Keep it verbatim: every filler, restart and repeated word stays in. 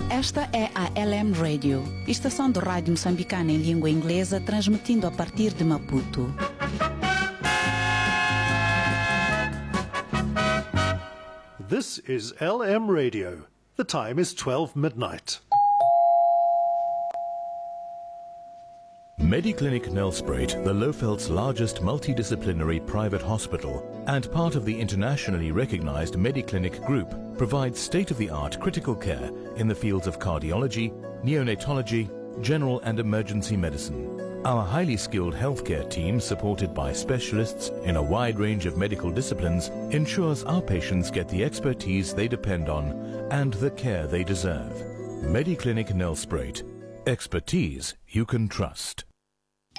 Esta é a L M Radio, estação de rádio moçambicana em língua inglesa, transmitindo a partir de Maputo. This is L M Radio. The time is twelve midnight. Mediclinic Nelspruit, the Lofeld's largest multidisciplinary private hospital and part of the internationally recognized Mediclinic Group, provides state-of-the-art critical care in the fields of cardiology, neonatology, general and emergency medicine. Our highly skilled healthcare team, supported by specialists in a wide range of medical disciplines, ensures our patients get the expertise they depend on and the care they deserve. Mediclinic Nelspruit. Expertise you can trust.